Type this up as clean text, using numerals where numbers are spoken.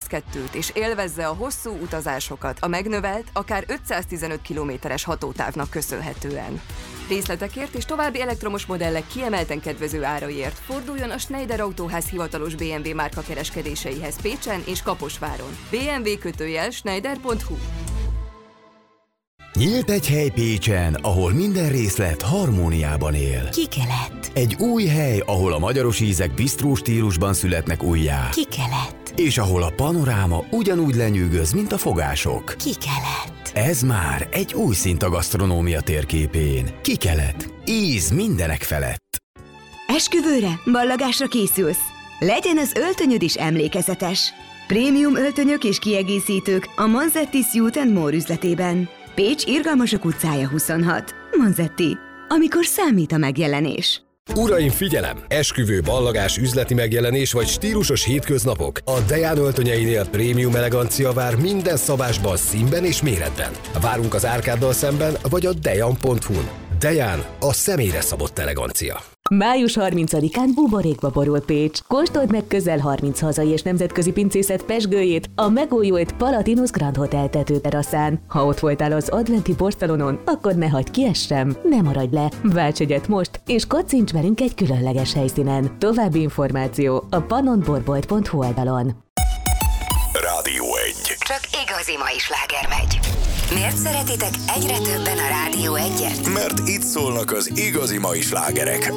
SZ2-t és élvezze a hosszú utazásokat a megnövelt, akár 515 kilométeres hatótávnak köszönhetően. Részletekért és további elektromos modellek kiemelten kedvező áraiért forduljon a Schneider Autóház hivatalos BMW márka kereskedéseihez Pécsen és Kaposváron. bmw-schneider.hu. Nyílt egy hely Pécsen, ahol minden részlet harmóniában él. Kikelet. Egy új hely, ahol a magyaros ízek bisztró stílusban születnek újjá. Kikelet. És ahol a panoráma ugyanúgy lenyűgöz, mint a fogások. Kikelet. Ez már egy új szint a gasztronómia térképén. Kikelet. Íz mindenek felett. Esküvőre, ballagásra készülsz? Legyen az öltönyöd is emlékezetes. Prémium öltönyök és kiegészítők a Manzetti Suit & More üzletében. Pécs Irgalmasok utcája 26. Manzetti. Amikor számít a megjelenés. Uraim, figyelem! Esküvő, ballagás, üzleti megjelenés vagy stílusos hétköznapok? A Deján öltönyeinél prémium elegancia vár minden szabásban, színben és méretben. Várunk az Árkáddal szemben, vagy a dejan.hu-n. Deján, a személyre szabott elegancia. Május 30-án buborékba borul Pécs. Kóstold meg közel 30 hazai és nemzetközi pincészet pezsgőjét a megújult Palatinus Grand Hotel tetőteraszán. Ha ott voltál az adventi portalonon, akkor ne hagyd ki ezt sem, ne maradj le. Válts egyet most, és koccints velünk egy különleges helyszínen. További információ a pannonborbolt.hu oldalon. Rádió 1. Csak igazi mai sláger megy. Miért szeretitek egyre többen a Rádió 1-et? Mert itt szólnak az igazi mai slágerek